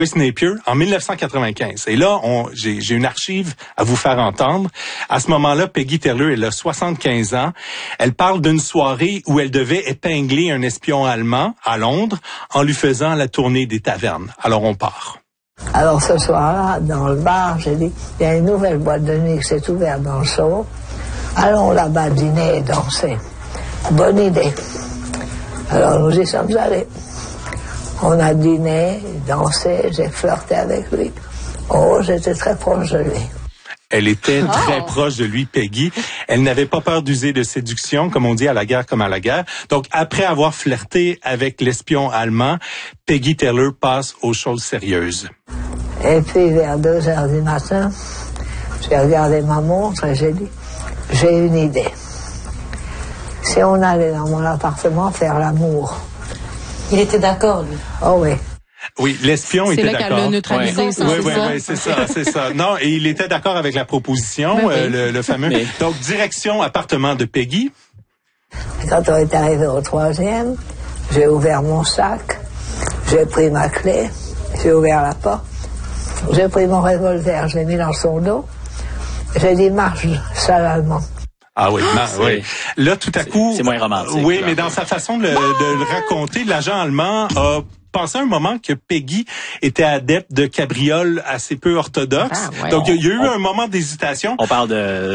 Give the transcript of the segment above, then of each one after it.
Napier en 1995. Et là, j'ai une archive à vous faire entendre. À ce moment-là, Peggy Taylor, elle a 75 ans. Elle parle d'une soirée où elle devait épingler un espion allemand à Londres en lui faisant la tournée des tavernes. Alors, on part. Alors, ce soir-là, dans le bar, j'ai dit, il y a une nouvelle boîte de nuit qui s'est ouverte dans le show. Allons là-bas dîner et danser. Bonne idée. Alors, nous y sommes allés. On a dîné, dansé, j'ai flirté avec lui. Oh, j'étais très proche de lui. Elle était très proche de lui, Peggy. Elle n'avait pas peur d'user de séduction, comme on dit, à la guerre comme à la guerre. Donc, après avoir flirté avec l'espion allemand, Peggy Taylor passe aux choses sérieuses. Et puis, vers 2h du matin, j'ai regardé ma montre et j'ai dit, j'ai une idée. Si on allait dans mon appartement faire l'amour. Il était d'accord, lui. Oh oui. Oui, l'espion était d'accord. C'est là qu'elle l'a neutralisé. Oui, c'est ça. Non, et il était d'accord avec la proposition, le fameux. Mais... Donc, direction appartement de Peggy. Quand on est arrivé au 3e, j'ai ouvert mon sac, j'ai pris ma clé, j'ai ouvert la porte, j'ai pris mon revolver, je l'ai mis dans son dos, j'ai dit marche, sale allemand. Ah oui, oui. Là, tout à coup... C'est moins romantique. Oui, mais dans sa façon de le raconter, l'agent allemand a pensé un moment que Peggy était adepte de cabrioles assez peu orthodoxes. Ah, ouais. Donc, il y a eu un moment d'hésitation. On parle de...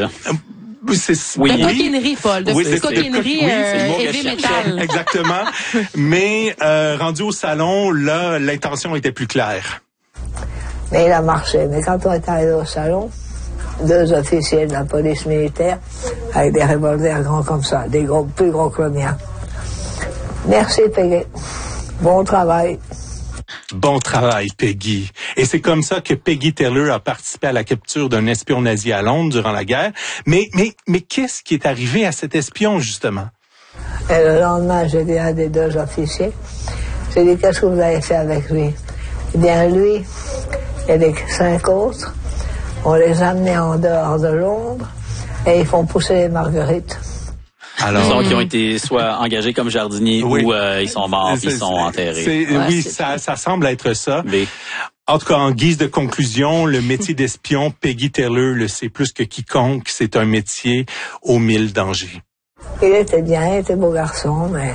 De coquinerie, Paul. De coquinerie heavy metal. Exactement. Mais rendu au salon, là, l'intention était plus claire. Mais il a marché. Mais quand on est arrivé au salon... 2 officiers de la police militaire avec des revolvers grands comme ça, des gros, plus gros que le mien. Merci, Peggy. Bon travail. Bon travail, Peggy. Et c'est comme ça que Peggy Taylor a participé à la capture d'un espion nazi à Londres durant la guerre. Mais qu'est-ce qui est arrivé à cet espion, justement? Et le lendemain, j'ai dit à des 2 officiers, j'ai dit, qu'est-ce que vous avez fait avec lui? Eh bien, lui et les 5 autres, on les a amenés en dehors de Londres et ils font pousser les marguerites. Alors, ils ont été soit engagés comme jardiniers ou ils sont morts, ils sont enterrés. Ça semble être ça. Mais... En tout cas, en guise de conclusion, le métier d'espion, Peggy Taylor le sait plus que quiconque, c'est un métier aux 1000 dangers. Il était bien, il était beau garçon, mais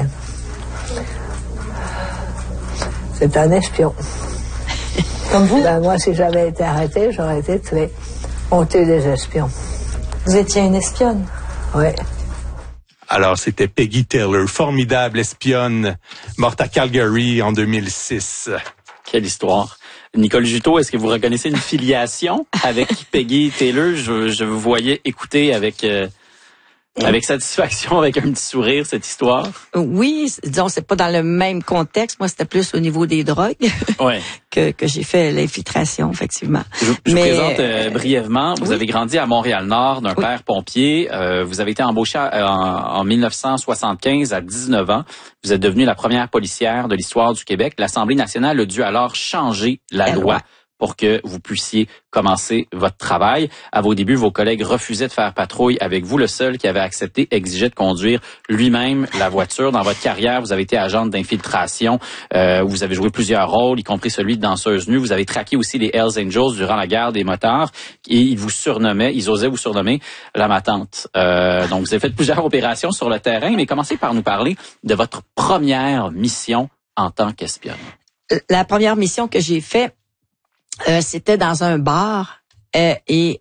c'est un espion. Comme vous? Ben moi, si j'avais été arrêté, j'aurais été tué. On tue des espions. Vous étiez une espionne? Oui. Alors, c'était Peggy Taylor, formidable espionne, morte à Calgary en 2006. Quelle histoire. Nicole Juteau, est-ce que vous reconnaissez une filiation avec Peggy Taylor? Je vous voyais écouter avec satisfaction, avec un petit sourire, cette histoire. Oui, disons, c'est pas dans le même contexte. Moi, c'était plus au niveau des drogues que j'ai fait l'infiltration, effectivement. Je vous présente brièvement. Vous avez grandi à Montréal-Nord d'un père pompier. Vous avez été embauché en 1975 à 19 ans. Vous êtes devenue la première policière de l'histoire du Québec. L'Assemblée nationale a dû alors changer la loi pour que vous puissiez commencer votre travail. À vos débuts, vos collègues refusaient de faire patrouille avec vous. Le seul qui avait accepté exigeait de conduire lui-même la voiture. Dans votre carrière, vous avez été agente d'infiltration. Vous avez joué plusieurs rôles, y compris celui de danseuse nue. Vous avez traqué aussi les Hells Angels durant la guerre des motards. Et ils osaient vous surnommer la matante. Donc, vous avez fait plusieurs opérations sur le terrain, mais commencez par nous parler de votre première mission en tant qu'espionne. La première mission que j'ai faite, c'était dans un bar et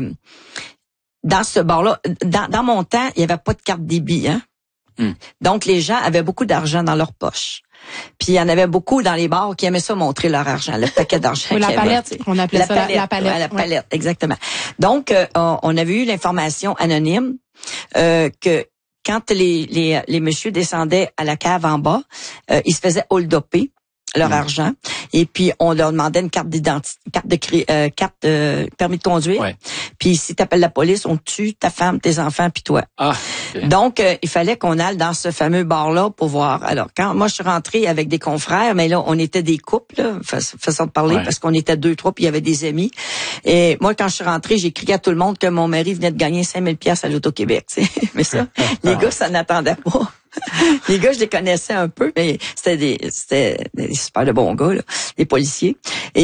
dans ce bar-là, dans mon temps, il y avait pas de carte débit, hein. Donc les gens avaient beaucoup d'argent dans leur poche. Puis il y en avait beaucoup dans les bars qui aimaient ça montrer leur argent, le paquet d'argent. La palette, on appelait ça la palette. Ouais, la palette, exactement. Donc on avait eu l'information anonyme que quand les messieurs descendaient à la cave en bas, ils se faisaient hold-upper leur argent, et puis on leur demandait une carte d'identité, carte de permis de conduire. Puis si t'appelles la police, on tue ta femme, tes enfants, puis toi. Donc il fallait qu'on aille dans ce fameux bar-là pour voir. Alors quand moi je suis rentrée avec des confrères, mais là on était des couples, là, façon de parler, parce qu'on était 2, 3, puis il y avait des amis. Et moi quand je suis rentrée, j'ai crié à tout le monde que mon mari venait de gagner 5000 pièces à l'Auto-Québec. Mais ça, les gars, ça n'attendait pas. Les gars, je les connaissais un peu, mais c'était des super de bons gars, là, les policiers.